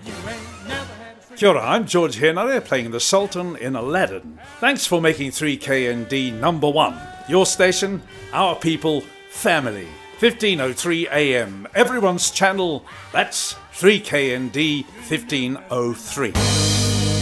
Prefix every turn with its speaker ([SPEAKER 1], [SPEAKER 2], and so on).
[SPEAKER 1] Kia ora, I'm George Henare playing the Sultan in Aladdin. Thanks for making 3KND number one. Your station, our people, family. 1503 AM, everyone's channel, that's 3KND 1503.